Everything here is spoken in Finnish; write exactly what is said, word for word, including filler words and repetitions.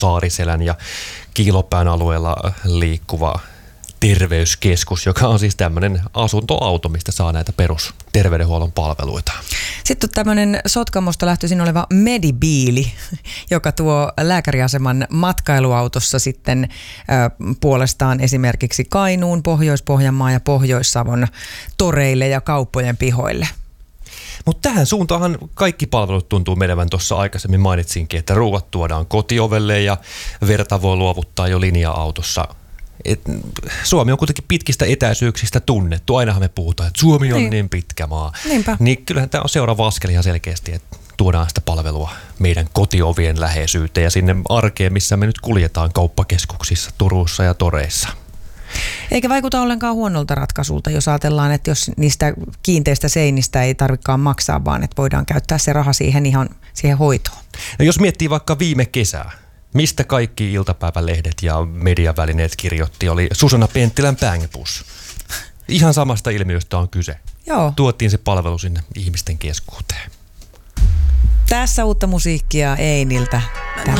Taariselän ja Kiilopään alueella liikkuva terveyskeskus, joka on siis tämmöinen asuntoauto, mistä saa näitä perusterveydenhuollon palveluita. Sitten on tämmöinen Sotkamosta lähtöisin oleva Medibiili, joka tuo lääkäriaseman matkailuautossa sitten äh, puolestaan esimerkiksi Kainuun, Pohjois-Pohjanmaa ja Pohjois-Savon toreille ja kauppojen pihoille. Mutta tähän suuntaanhan kaikki palvelut tuntuu menevän. Tuossa aikaisemmin mainitsinkin, että ruuat tuodaan kotiovelle ja verta voi luovuttaa jo linja-autossa. Et Suomi on kuitenkin pitkistä etäisyyksistä tunnettu. Ainahan me puhutaan, että Suomi on niin, niin pitkä maa. Niinpä. Niin kyllähän tämä on seuraava askel ihan selkeästi, että tuodaan sitä palvelua meidän kotiovien läheisyyteen ja sinne arkeen, missä me nyt kuljetaan kauppakeskuksissa, Turussa ja toreissa. Eikä vaikuta ollenkaan huonolta ratkaisulta, jos ajatellaan, että jos niistä kiinteistä seinistä ei tarvikaan maksaa, vaan että voidaan käyttää se raha siihen ihan siihen hoitoon. No jos miettii vaikka viime kesää, mistä kaikki iltapäivälehdet ja mediavälineet kirjoitti, oli Susanna Penttilän Bang-bus. Ihan samasta ilmiöstä on kyse. Joo. Tuotiin se palvelu sinne ihmisten keskuuteen. Tässä uutta musiikkia Einiltä.